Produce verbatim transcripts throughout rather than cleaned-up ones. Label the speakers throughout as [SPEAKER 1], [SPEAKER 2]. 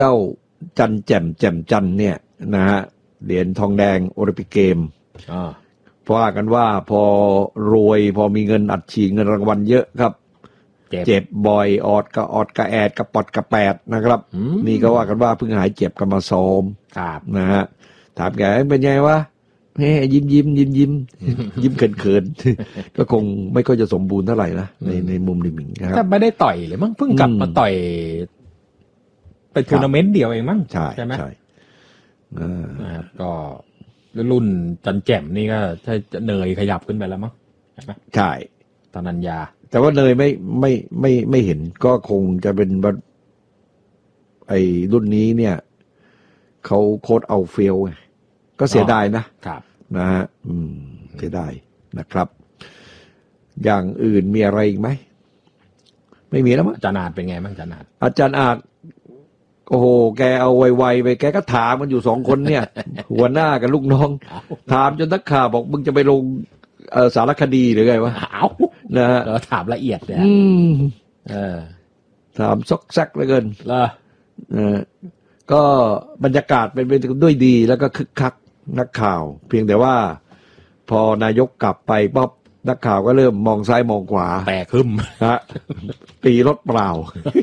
[SPEAKER 1] เจ้าจันแจ่มแจ่มจันเนี่ยนะฮะเหรียญทองแดงโอลิมปิกเกมว่ากันว่าพอรวยพอมีเงินอัดฉีดเงินรางวัลเยอะครับเจ็บบ่อยออดกระออดกระแอดกระปอดกระแปดนะครับนี่ก็ว่ากันว่าเพิ่งหายเจ็บกันมาซ้อมนะฮะถามแกเป็นไงวะเฮ้ยิ้มยิ้มยิ้มยิ้มยิ้มเขินเขินก็คงไม่ค่อยจะสมบูรณ์เท่าไหร่นะในในมุมลิมิงนะครับ
[SPEAKER 2] แต่ไม่ได้ต่อยเลยมั้งเพิ่งกลับมาต่อยไปทัวร์นาเมนต์เดียวเองมั้ง
[SPEAKER 1] ใช่
[SPEAKER 2] ใช่ไหม
[SPEAKER 1] ใช่
[SPEAKER 2] นะครับก็รุ่นจันแจ่มนี่ก็ใช่เนยขยับขึ้นไปแล้วมั้งใช่ไหม
[SPEAKER 1] ใช่
[SPEAKER 2] ตนัญญา
[SPEAKER 1] แต่ว่าเนยไม่ไม่ไม่ไม่เห็นก็คงจะเป็นไอ้รุ่นนี้เนี่ยเขาโค้ดเอาเฟลไงก็เสียดายนะครับนะฮะอืมเสียดายนะครับอย่างอื่นมีอะไรอีกไหมไม่มีแล้วมั้ง
[SPEAKER 2] อาจารย์อาจเป็นไงบ้างอาจารย์อาจ
[SPEAKER 1] อาจารย์อาจโอ้โหแกเอาไวๆไปแกก็ถามมันอยู่สองคนเนี่ยหัวหน้ากับลูกน้องถามจนนักข่าวบอกมึงจะไปลงเอ่อสารคดีหรือไงวะ
[SPEAKER 2] เอา
[SPEAKER 1] นะฮะ
[SPEAKER 2] เราถามละเอียดเลย
[SPEAKER 1] อืม
[SPEAKER 2] เออ
[SPEAKER 1] ถามซอกแซกเหลือเกิน
[SPEAKER 2] เหรอ
[SPEAKER 1] เออก็บรรยากาศเป็นไปด้วยดีแล้วก็คึกคักนักข่าวเพียงแต่ว่าพอนายกกลับไปป๊อบนักข่าวก็เริ่มมองซ้ายมองขวา
[SPEAKER 2] แตกขึ้น
[SPEAKER 1] ฮะตีรถเปล่า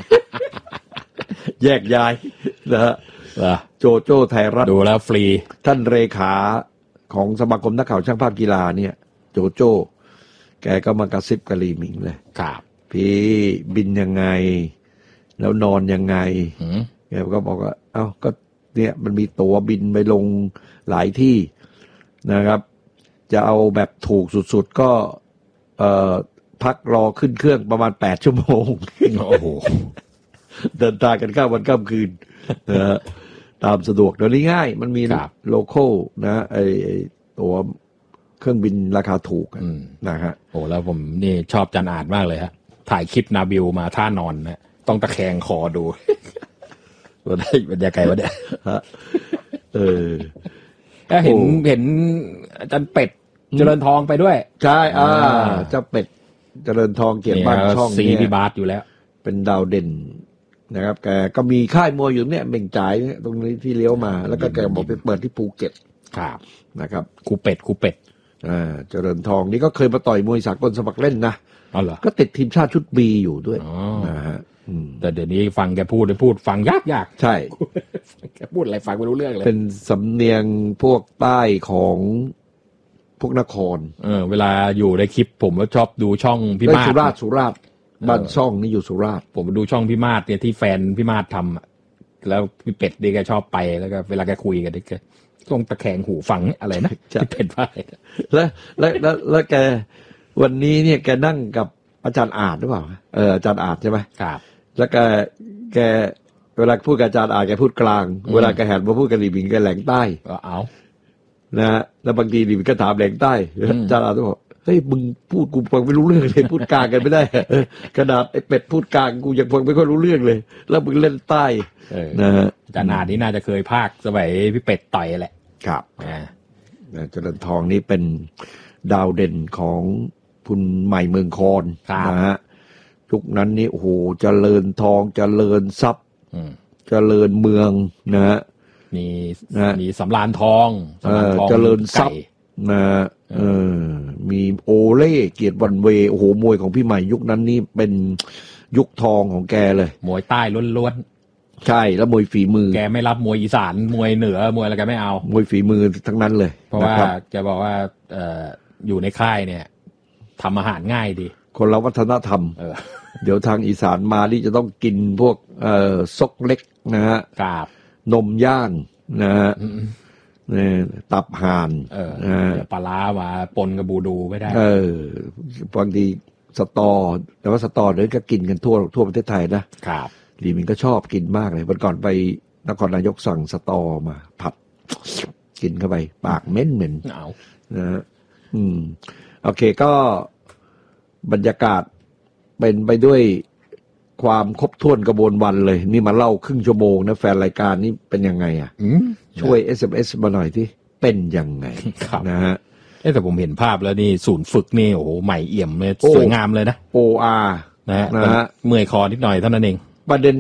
[SPEAKER 1] แยกย้ายนะฮะโจโจ้ไทยรัฐ
[SPEAKER 2] ดูแล้วฟรี
[SPEAKER 1] ท่านเลขาของสมาคมนักข่าวช่างภาพกีฬาเนี่ยโจโจ้แกก็มากระซิบกับลีหมิงเลย
[SPEAKER 2] ครับ
[SPEAKER 1] พี่บินยังไงแล้วนอนยังไงแกก็บอกว่าเอ้าก็เนี่ยมันมีตั๋วบินไปลงหลายที่นะครับจะเอาแบบถูกสุดๆก็เอ่อพักรอขึ้นเครื่องประมาณแปดชั่วโมง
[SPEAKER 2] โอ้โห
[SPEAKER 1] เดินทางกันข้ามวันข้ามคืนนะฮะตามสะดวกเดี๋ยวนี้ง่ายมันมีโลคอลนะไอตัวเครื่องบินราคาถูกนะฮะ
[SPEAKER 2] โอ้แล้วผมนี่ชอบจันอาจมากเลยฮะถ่ายคลิปนาบิลมาท่านอนนะต้องตะแคงคอดูว่าได้บรรยากาศวะเนี่ย
[SPEAKER 1] เออ
[SPEAKER 2] เห็นเห็นอาจารย์เป็ดเจริญทองไปด้วย
[SPEAKER 1] ใช่อ่าเจ้าเป็ดเจริญทองเกียรติบ้านช่อง
[SPEAKER 2] สีพิบาทอยู่แล้ว
[SPEAKER 1] เป็นดาวเด่นนะครับแกก็มีค่ายมวยอยู่เนี่ยเบ่งจ่ายเนี่ยตรงนี้ที่เลี้ยวมาแล้วก็แกบอกไปเปิดที่ภูเก็ต
[SPEAKER 2] ครับ
[SPEAKER 1] นะครับ
[SPEAKER 2] ครูเป็ดครูเป็ด
[SPEAKER 1] อ่าเจริญทองนี่ก็เคยมาต่อยมวยสากลสมัครเล่นนะ
[SPEAKER 2] อ๋อเหรอ
[SPEAKER 1] ก็ติดทีมชาติชุดบีอยู่ด้วยนะฮะ
[SPEAKER 2] แต่เดี๋ยวนี้ฟังแกพูดพูดฟังยากยาก
[SPEAKER 1] ใช่
[SPEAKER 2] แกพูดอะไรฟังไม่รู้เรื่องเลย
[SPEAKER 1] เป็นสำเนียงพวกใต้ของพวกนคร
[SPEAKER 2] เออเวลาอยู่ในคลิปผมก็ชอบดูช่องพี่มาศ
[SPEAKER 1] สุราษฎร์สุราษฎร์บ้านช่องนี่อยู่สุราษฎร์
[SPEAKER 2] ผมดูช่องพี่มาศเนี่ยที่แฟนพี่มาศทำแล้วพี่เป็ดนี่แกชอบไปแล้วก็เวลาแกคุยกันนี่แกต้องตะแคงหูฟังอะไรนะพี่เป็ดว่า
[SPEAKER 1] แล้วแล้วแล้วแล้วแกวันนี้เนี่ยแกนั่งกับอาจารย์อาจหรือเปล่าเอออาจารย์อาจใช่ไหม
[SPEAKER 2] ครับ
[SPEAKER 1] แล้วแกแกเวลาพูดกับอาจารย์อาจแกพูดกลางเวลาแกหันมาพูดกับลีบิงแกแหลงใต้
[SPEAKER 2] ก็เอา
[SPEAKER 1] นะแล้วบางทีลีบิงก็ถามแหลงใต้อาจารย์อาจก็บอกเฮ้ยมึงพูดกูฟังไม่รู้เรื่องเลยพูดกลางกันไม่ได้ขนาดไอ้เป็ดพูดกลางกูยังฟังไม่ค่อยรู้เรื่องเลยแล้วมึงเล่นใต้นะฮะ
[SPEAKER 2] อาจารย์อาจนี่น่าจะเคยพากสมัยพี่เป็ดต่อยแหละ
[SPEAKER 1] ครับเจริญทองนี่เป็นดาวเด่นของคุณใหม่เมืองคอนนะฮะยุคนั้นนี่โอ้โหเจริญทองเจริญทรัพย์เจริญเมืองนะฮะ
[SPEAKER 2] มีมีสำราญทอง
[SPEAKER 1] เจริญทรัพย์นะเออมีโอเล่เกียรติวันเวโอ้โหมวยของพี่ใหม่ยุคนั้นนี่เป็นยุคทองของแกเลย
[SPEAKER 2] มวยใต้ล้วน
[SPEAKER 1] ๆใช่แล้วมวยฝีมือ
[SPEAKER 2] แกไม่รับมวยอีสานมวยเหนือมวยอะไรแกไม่เอา
[SPEAKER 1] มวยฝีมือทั้งนั้นเลย
[SPEAKER 2] เพราะว่าแกบอกว่าเอ่ออยู่ในค่ายเนี่ยทำอาหารง่ายดี
[SPEAKER 1] คนละวัฒนธรรมเออเดี๋ยวทางอีสานมาที่จะต้องกินพวกเอ่อซกเล็กนะฮะ
[SPEAKER 2] กับ
[SPEAKER 1] นมย่างนะฮะเนี่ยตับห่าน
[SPEAKER 2] เออปลาล้ามาปนกับบูดูไม่ได้
[SPEAKER 1] เออบางทีสตอแต่ว่าสตอเนี่ยก็กินกันทั่วทั่วประเทศไทยนะครับลีมินก็ชอบกินมากเลยวันก่อนไปนครนายกสั่งสตอมาผัดกินเข้าไปปากเหม็นเหม็น
[SPEAKER 2] เอา
[SPEAKER 1] นะฮะอืมโอเคก็บรรยากาศเป็นไปด้วยความครบถ้วนกระบวนวันเลยนี่มาเล่าครึ่งชั่วโมงนะแฟนรายการนี่เป็นยังไงอ่ะช่วย เอส เอ็ม เอส มาหน่อยที่เป็นยังไงนะฮะ
[SPEAKER 2] แต่ผมเห็นภาพแล้วนี่ศูนย์ฝึกนี่โอ้โหใหม่เอี่ยมเลยสวยงามเลยนะ
[SPEAKER 1] โอ อาร์
[SPEAKER 2] นะฮะนะฮะเมื่อยคอนิดหน่อยเท่านั้นเอง
[SPEAKER 1] ประเด็น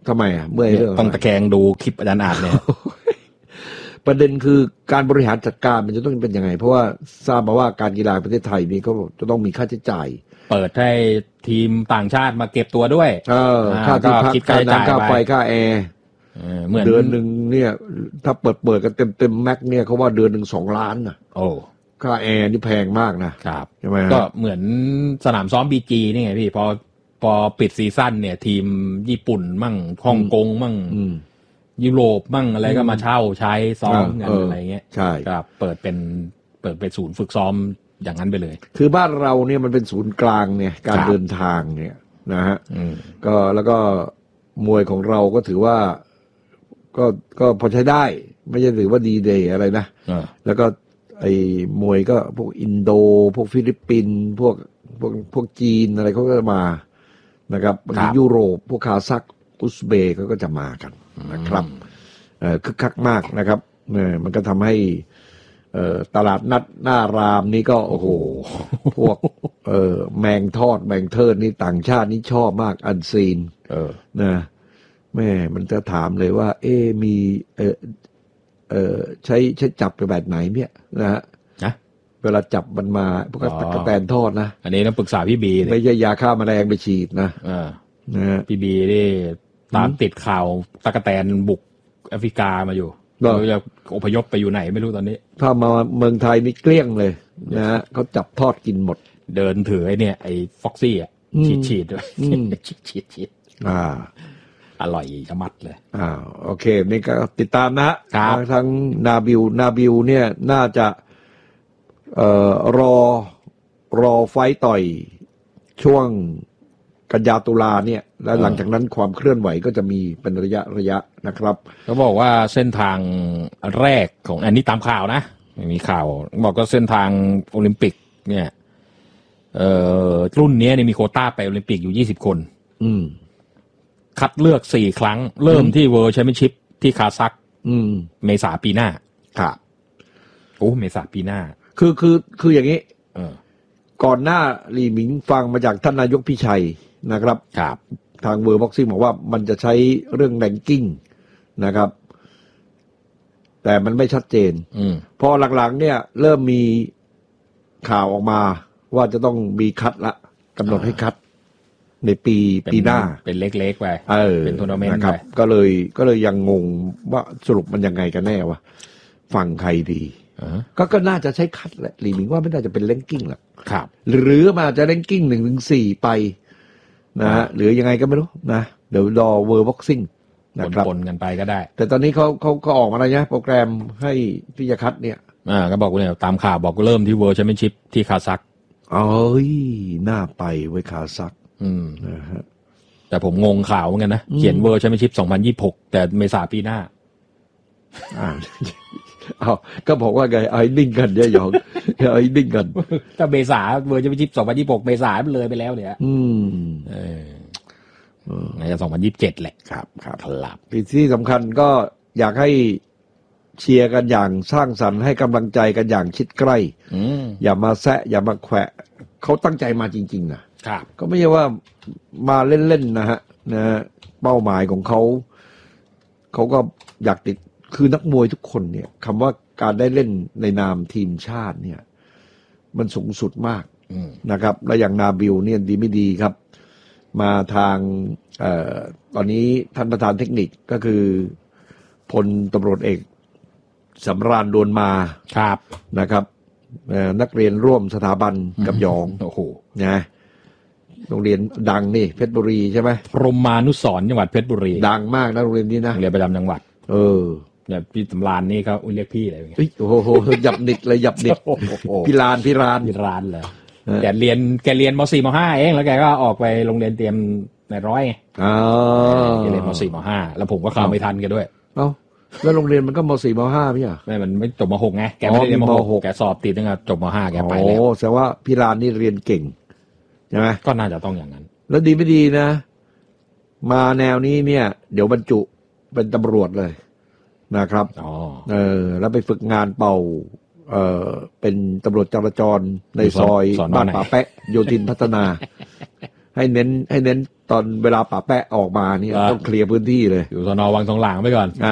[SPEAKER 1] ทำไมอ่ะเมื่อยเรื่อง
[SPEAKER 2] ต้องตะแคงดูคลิปอาจารย์อาจเนี่ย
[SPEAKER 1] ประเด็นคือการบริหารจัดการมันจะต้องเป็นยังไงเพราะว่าทราบมาว่าการกีฬาประเทศไทยนี่ก็จะต้องมีค่าใช้จ่าย
[SPEAKER 2] เปิดให้ทีมต่างชาติมาเก็บตัวด้วย
[SPEAKER 1] เออค่าที่พักค่าน้ำค่าไฟค่าแอร์เดือนหนึ่งเนี่ยถ้าเปิดเปิดกันเต็มเต็มแม็กเนี่ยเขาว่าเดือนหนึ่งสองล้านนะ
[SPEAKER 2] โอ้
[SPEAKER 1] ค่าแอร์นี่แพงมากนะครับใช่ไหม
[SPEAKER 2] ก็เหมือนสนามซ้อมบีจีนี่ไงพี่พอพอปิดซีซั่นเนี่ยทีมญี่ปุ่นมั่งฮ่องกงมั่งยุโรปมั่งอะไรก็มาเช่าใช้ซ้อมกันอะไรเงี้ย
[SPEAKER 1] ใช่
[SPEAKER 2] ครับเปิดเป็นเปิดเป็นศูนย์ฝึกซ้อมอย่างนั้นไปเลย
[SPEAKER 1] คือบ้านเราเนี่ยมันเป็นศูนย์กลางเนี่ยการเดินทางเนี่ยนะฮะก็แล้วก็มวยของเราก็ถือว่าก็ก็พอใช้ได้ไม่ใช่ถือว่าดีเดย์อะไรนะแล้วก็ไอ้มวยก็พวกอินโดพวกฟิลิปปินส์พวกพวกพวกจีนอะไรเขาก็มานะครับบางทียุโรปพวกคาซัคอุซเบกเขาก็จะมากันนะครับเอ่อคึกคักมากนะครับเนี่ยมันก็ทำให้เอ่อตลาดนัดหน้ารามนี่ก็โอ้โหพวกเอ่อแมงทอดแมงเทิดนี่ต่างชาตินี่ชอบมากอันซีนเออนะแม่มันจะถามเลยว่าเอ๊มีเออเออใช้ใช้จับไปแบบไหนเนี่ยนะฮะเวลาจับมันมาพวกตะกะแตนทอดนะ
[SPEAKER 2] อันนี้ต้องปรึกษาพี่บี
[SPEAKER 1] ไม่ใช่ยาฆ่าแมลงไปฉีดนะ
[SPEAKER 2] นะพี่บีนี่ตามติดข่าวตะกะแตนบุกแอฟริกามาอยู่เราจะอพยพไปอยู่ไหนไม่รู้ตอนนี้
[SPEAKER 1] ถ้ามาเมืองไทยนี่เกลี้ยงเลยนะฮะเขาจับทอดกินหมด
[SPEAKER 2] เดินถือไอ้เนี่ยไอ้ฟ็อกซี่อ่ะฉีดฉีดด้วยฉีดฉีดฉีดอ่าอร่อยจะมัดเลย
[SPEAKER 1] อ่าโอเคนี่ก็ติดตามนะฮะทั้งนาบิวนาบิวเนี่ยน่าจะเอ่อรอรอไฟต่อยช่วงกันยาตุลาเนี่ยแล้วหลังจากนั้นความเคลื่อนไหวก็จะมีเป็นระยะระยะนะครับ
[SPEAKER 2] เขาบอกว่าเส้นทางแรกของอันนี้ตามข่าวนะมีข่าวบอกก็เส้นทางโอลิมปิกเนี่ยเอ่อรุ่นนี้เนี่ยมีโควต้าไปโอลิมปิกอยู่ยี่สิบคน
[SPEAKER 1] อืม
[SPEAKER 2] คัดเลือกสี่ครั้งเริ่มที่เวิลด์แชมเปี้ยนชิพที่คาซัค
[SPEAKER 1] อืม
[SPEAKER 2] เมษาปีหน้า
[SPEAKER 1] ครับ
[SPEAKER 2] โอ้เมษาปีหน้า
[SPEAKER 1] คือคือคืออย่างนี้
[SPEAKER 2] เออ
[SPEAKER 1] ก่อนหน้าลีหมิงฟังมาจากท่านนายกพิชัยนะครับ
[SPEAKER 2] ครับ
[SPEAKER 1] ทางเวอร์บ็อกซิ่งบอกว่ามันจะใช้เรื่องแรงกิ้งนะครับแต่มันไม่ชัดเจนพอหลังๆเนี่ยเริ่มมีข่าวออกมาว่าจะต้องมีคัดละกำหนดให้คัดในปีปีหน้า
[SPEAKER 2] เป็นเล็กๆไป
[SPEAKER 1] เออ
[SPEAKER 2] เป็นทัวร์นาเมนต์
[SPEAKER 1] นะครับก็เลยก็เลยยังงงว่าสรุปมันยังไงกันแน่วะฟังใครดีก็ก็น่าจะใช้คัดแหละลีหมิงว่าไม่น่าจะเป็นแรงกิ้งหรอก
[SPEAKER 2] ครับ
[SPEAKER 1] หรือมาจะแรงกิ้งหนึ่งถึงสี่ไปนะฮะหรือยังไงก็ไม่รู้นะเดี๋ยวรอเวอร์บ็อกซิ่งนะครับ
[SPEAKER 2] ปนกันไปก็ได้
[SPEAKER 1] แต่ตอนนี้เขาเขาเขาออกมาแล้วนะโปรแกรมให้ที่จะคัดเนี่ย
[SPEAKER 2] อ่าก็บอกว่าเนี่ยตามข่าวบอกเริ่มที่เวิลด์แชมเปี้ยนชิพที่คาซัค
[SPEAKER 1] เอ้ยน่าไปไว้คาซัค
[SPEAKER 2] อืม
[SPEAKER 1] นะฮะ
[SPEAKER 2] แต่ผมงงข่าวเหมือนกันนะเขียนเวิลด์แชมเปี้ยนชิพสองพันยี่สิบหกแต่เมษาปีหน้า
[SPEAKER 1] อ่าเอาก็บอกว่าไงไอ้นิ่งกันเนี่ยหยองไอ้นิ่งกัน
[SPEAKER 2] ถ้าเมษาเวิลด์แชมเปี้ยนชิพสองพันยี่สิบหกเมษามันเลยไปแล้วเนี่ย
[SPEAKER 1] อืม
[SPEAKER 2] เออน่าจะสองพันยี่สิบเจ็ดแหละ
[SPEAKER 1] ครับครับ
[SPEAKER 2] ครับ
[SPEAKER 1] ที่สำคัญก็อยากให้เชียร์กันอย่างสร้างสรรค์ให้กำลังใจกันอย่างชิดใกล้อย่ามาแซะอย่ามาแขวะเขาตั้งใจมาจริงๆนะครับก็ไม่ใช่ว่ามาเล่นๆนะฮะนะเป้าหมายของเขาเขาก็อยากติดคือนักมวยทุกคนเนี่ยคำว่าการได้เล่นในนามทีมชาติเนี่ยมันสูงสุดมากนะครับและอย่างนาบิลเนี่ยดีไม่ดีครับมาทางเอ่อตอนนี้ท่านประธานเทคนิคก็คือพลตำรวจเอกสำราญดวนมา
[SPEAKER 2] ครับ
[SPEAKER 1] นะครับนักเรียนร่วมสถาบันกับยอง
[SPEAKER 2] โอ้โห
[SPEAKER 1] นะโรงเรียนดังนี่เพชรบุรีใช่ไหม
[SPEAKER 2] พรหมานุสรณ์จังหวัดเพชรบุรี
[SPEAKER 1] ดังมากนะโรงเรียนนี้นะ
[SPEAKER 2] โรงเรียนประจำจังหวัด
[SPEAKER 1] เออ
[SPEAKER 2] เนี่ยพี่สำราญนี่เขาเรียกพี่อะไรอย่างเงี้ย
[SPEAKER 1] โอ้โหหยับนิดเลยหยับนิดพี่ลานพี่ลาน
[SPEAKER 2] พี่ลานเหรอแกเรียนแกเรียนม.สี่ ม.ห้า เองแล้วแกก็ออกไปโรงเรียนเตรียมในร้อยไง
[SPEAKER 1] อ๋อ
[SPEAKER 2] แกเรียนม.สี่ ม.ห้า แล้วผมก็เข้าไม่ทันแกด้วย
[SPEAKER 1] เอ้าแล้วโรงเรียนมันก็ม.สี่ ม.ห้า พี่อ่ะ
[SPEAKER 2] ไม่มันไม่จบม.หกไงแกไม่ได้เรียนม.หกแกสอบติดตั้งแต่จบม.ห้าแกไปแล้ว
[SPEAKER 1] โอ้แสดงว่าพี่ลานนี่เรียนเก่งใช่ไหม
[SPEAKER 2] ก็น่าจะต้องอย่างนั้น
[SPEAKER 1] แล้วดีไม่ดีนะมาแนวนี้เนี่ยเดี๋ยวบรรจุเป็นตำรวจเลยนะครับ
[SPEAKER 2] อ๋อ
[SPEAKER 1] เออแล้วไปฝึกงานเป่าเออเป็นตำรวจจราจรในซอยบ้านป่าแปะโยธินพัฒนาให้เน้นให้เน้นตอนเวลาป่าแปะออกมานี่ต้องเคลียร์พื้นที่เลย
[SPEAKER 2] อยู่สน.วังทองหลางไปก่อน
[SPEAKER 1] อ่า